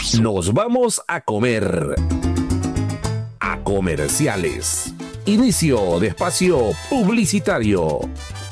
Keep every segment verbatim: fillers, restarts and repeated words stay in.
Nos vamos a comer. A comerciales. Inicio de espacio publicitario.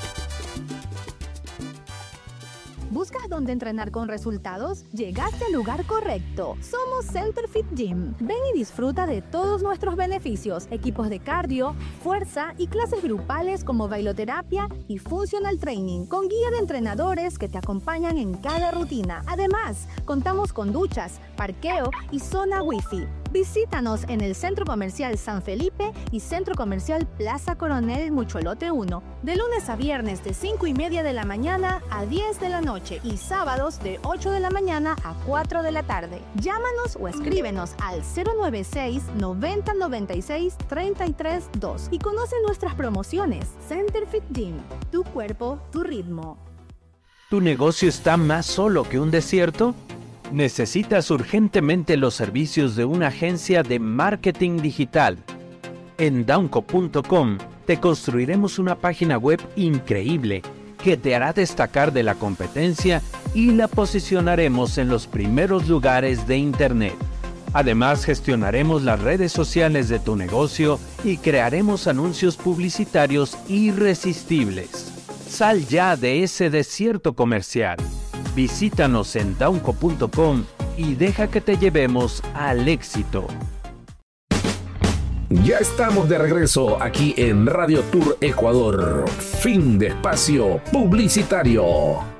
¿Buscas dónde entrenar con resultados? Llegaste al lugar correcto. Somos Center Fit Gym. Ven y disfruta de todos nuestros beneficios: equipos de cardio, fuerza y clases grupales como bailoterapia y functional training, con guía de entrenadores que te acompañan en cada rutina. Además, contamos con duchas, parqueo y zona wifi. Visítanos en el Centro Comercial San Felipe y Centro Comercial Plaza Coronel Mucholote uno, de lunes a viernes de cinco y media de la mañana a diez de la noche y sábados de ocho de la mañana a cuatro de la tarde. Llámanos o escríbenos al cero nueve seis, noventa, noventa y seis, treinta y tres dos y conoce nuestras promociones. Center Fit Gym, tu cuerpo, tu ritmo. ¿Tu negocio está más solo que un desierto? ¿Necesitas urgentemente los servicios de una agencia de marketing digital? En Daunco punto com te construiremos una página web increíble que te hará destacar de la competencia y la posicionaremos en los primeros lugares de Internet. Además, gestionaremos las redes sociales de tu negocio y crearemos anuncios publicitarios irresistibles. Sal ya de ese desierto comercial. Visítanos en Daunco punto com y deja que te llevemos al éxito. Ya estamos de regreso aquí en Radio Tour Ecuador. Fin de espacio publicitario.